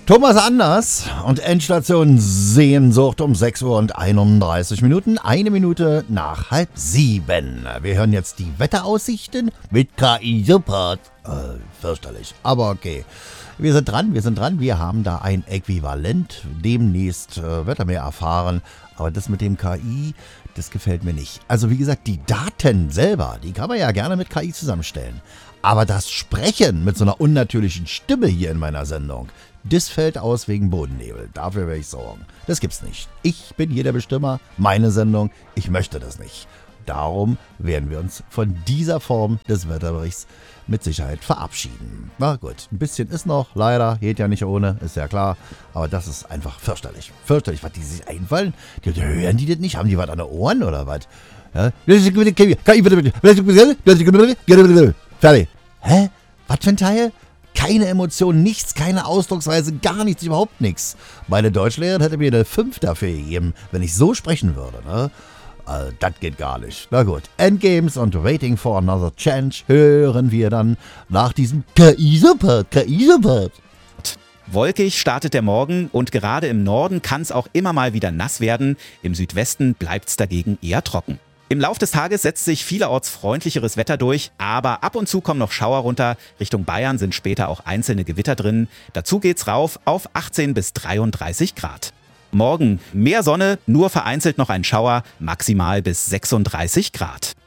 Thomas Anders und Endstation Sehnsucht um 6 Uhr und 31 Minuten, 1 Minute nach 6:30. Wir hören jetzt die Wetteraussichten mit KI-Support. Fürchterlich, aber okay. Wir sind dran. Wir haben da ein Äquivalent. Demnächst wird er mehr erfahren. Aber das mit dem KI, das gefällt mir nicht. Also wie gesagt, die Daten selber, die kann man ja gerne mit KI zusammenstellen. Aber das Sprechen mit so einer unnatürlichen Stimme hier in meiner Sendung, das fällt aus wegen Bodennebel. Dafür werde ich sorgen. Das gibt's nicht. Ich bin hier der Bestimmer. Meine Sendung. Ich möchte das nicht. Darum werden wir uns von dieser Form des Wetterberichts mit Sicherheit verabschieden. Na gut, ein bisschen ist noch, leider, geht ja nicht ohne, ist ja klar. Aber das ist einfach fürchterlich. Fürchterlich, was die sich einfallen. Hören die das nicht? Haben die was an den Ohren oder was? Ja? Fertig. Hä? Was für ein Teil? Keine Emotionen, nichts, keine Ausdrucksweise, gar nichts, überhaupt nichts. Meine Deutschlehrerin hätte mir eine 5 dafür gegeben, wenn ich so sprechen würde, ne? Das geht gar nicht. Na gut, Endgames und Waiting for Another Change hören wir dann nach diesem KI-Support. Wolkig startet der Morgen und gerade im Norden kann es auch immer mal wieder nass werden. Im Südwesten bleibt es dagegen eher trocken. Im Lauf des Tages setzt sich vielerorts freundlicheres Wetter durch, aber ab und zu kommen noch Schauer runter. Richtung Bayern sind später auch einzelne Gewitter drin. Dazu geht's rauf auf 18 bis 33 Grad. Morgen mehr Sonne, nur vereinzelt noch ein Schauer, maximal bis 36 Grad.